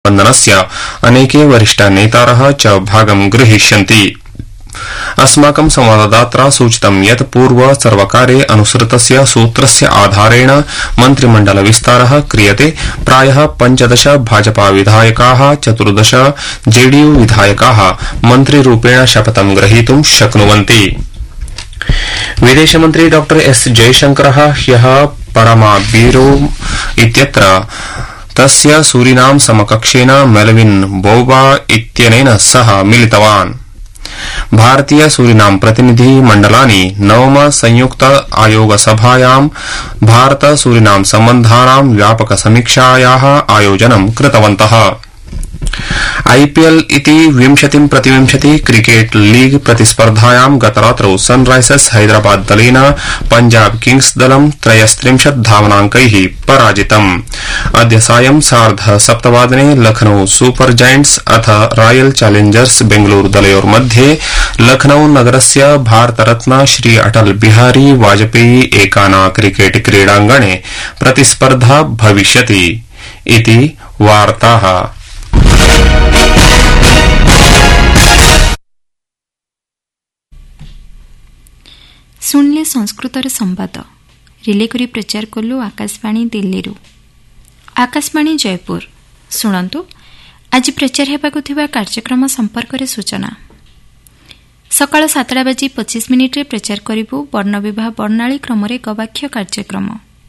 वन्दनस्य अनेके वरिष्ठ नेतारः च भागं गृहीष्यन्ति। अस्माकं संवाददात्रा सूचितं यत् पूर्व सर्वकारे अनुसृतस्य सूत्रस्य आधारेण मन्त्रिमण्डल विस्तारः क्रियते। प्रायः 15 भाजपा विधायकाः 14 जेडीयू विधायकाः मन्त्रिरूपेण शपथं ग्रहीतुं शक्नुवन्ति। विदेशमन्त्री डॉ एस जयशंकरः ह्यः परमाबीरो इत्यत्र तस्य सूरीनाम समकक्षेन मेलविन बोबा इत्यनेन सह मिलितवान्। भारतीय सूरीनाम प्रतिनिधि मण्डलानि नवम संयुक्त आयोग सभायां भारत सूरीनाम सम्बन्धानां व्यापक समीक्षायाः आयोजनं कृतवन्तः। आईपीएल इति 20-20 क्रिकेट लीग प्रतिस्पर्धायां गतरात्रौ सनराइजर्स हैदराबाद दलेन पंजाब किंग्स दलं 33 धावनांकैः पराजितम्। अद्य सायं 7:30 लखनऊ सुपर जायंट्स अथ रॉयल चैलेंजर्स बेंगलुरू दलयोर्मध्ये लखनऊ नगरस्य भारतरत्न श्री अटल बिहारी वाजपेयी एकाना क्रिकेट क्रीडांगणे प्रतिस्पर्धा भविष्यति इति वार्ताः। शुणिले संस्कृतर संवाद रिले करी प्रचार कलु आकाशवाणी दिल्ली। आकाशवाणी जयपुर शुणु आज प्रचार हेबाकु थिबा कार्यक्रम संपर्क रे सूचना। सकाळ 7:25 प्रचार करिबु वर्ण विवाह वर्णाली क्रम रे गवाक्ष कार्यक्रम।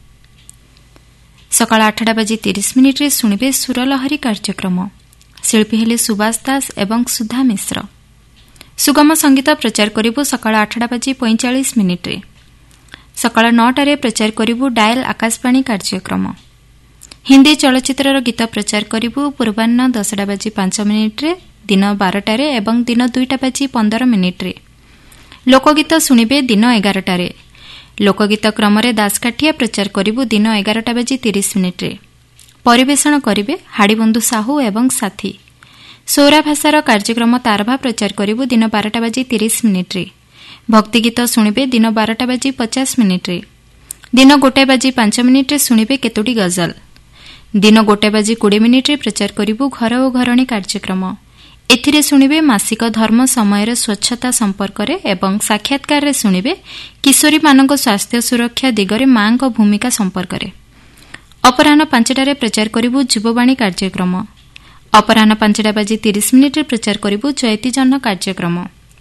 सकाळ 8:30 शुणिबे सुरलहरी कार्यक्रम। शिल्पी हेले सुभाष दास एवं सुधा मिश्र। सुगम संगीत प्रचार करिबु सकाळ 8:45 सकाळ 9 प्रचार करिबु डायल आकाशवाणी कार्यक्रम। हिंदी चलचित्रर गीत प्रचार करिबु पूर्वाह्न 10:05 दिन 12 एवं दिन 2:15 लोकगीत शुणिबे दिन 11 लोकगीत क्रम दासकाठिया प्रचार करिबु दिन 11:30 परिवेषण करिबे हाड़ीबंधु साहू एवं साथी। सौरा भाषार कार्यक्रम तारभा प्रचार करिबु दिन 12:30 भक्तिगीत शुणिबे दिन 12:50 दिन 1:05 शुणिबे केतोटी गजल। दिन 1:20 प्रचार करिबु घर ओ घरणी कार्यक्रम। एथिरे शुणिबे मासिक धर्म समयर स्वच्छता संपर्क रे एवं साक्षात्कार रे शुणिबे किशोरी मानक स्वास्थ्य सुरक्षा दिगरे मांक भूमिका संपर्क रे। अपराह्न 5 प्रचार करिबु जीववाणी कार्यक्रम। अपराह्न 5:30 प्रचार करिबु जयती जन कार्यक्रम।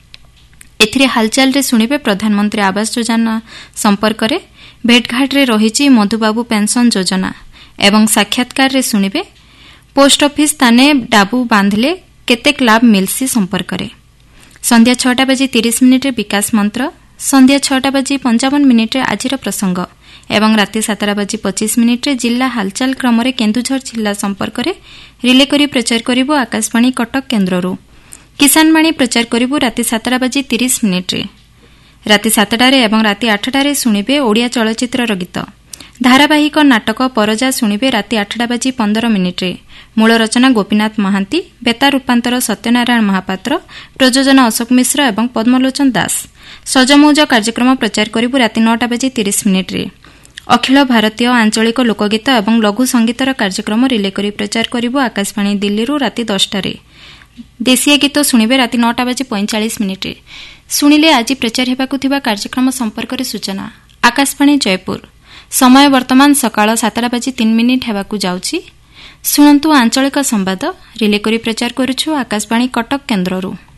एथिरे हालचाल रे शुणिबे प्रधानमंत्री आवास योजना संपर्क रे भेटघाट रे रहिछि मधुबाबू पेंशन योजना एवं साक्षात्कार रे शुणिबे पोस्ट ऑफिस ताने डाबू बांधले केतेक लाभ मिलसी संपर्क रे। संध्या 6:30 विकास मंत्र। संध्या 6:55 आजिर प्रसंग एवं राति 7:25 जिला हालचाल क्रम रे केन्दुझर जिला संपर्क रे रिले करी प्रचार करिबो आकाशवाणी कटक केन्द्ररू। किसानवाणी प्रचार करिबो राति 7:30 राति 7 एवं राति 8 शुणिबे ओडिया चलचित्रर गीत। धारावाहिक नाटक परजा शुणिबे राति 8:15 मूल रचना गोपीनाथ महांती, बेता रूपांतर सत्यनारायण महापात्र, प्रयोजन अशोक मिश्र एवं पद्मलोचन दास। सजमौज कार्यक्रम प्रचार करिबु राति 9:30 अखिल भारतीय आंचलिक लोकगीत एवं लघु संगीतर कार्यक्रम रिले करी प्रचार करिबु आकाशवाणी दिल्ली राति 10 देशीय गीत शुणिबे राति 9:45 शुणिले आज प्रचार हेबाकु थिबा कार्यक्रम संपर्क रे सूचना। आकाशवाणी जयपुर समय वर्तमान सकाळ 7:03 हेबाकु जाउछि। शुणन्तु आंचलिक संवाद रिले करी प्रचार करुछु आकाशवाणी कटक केन्द्ररू।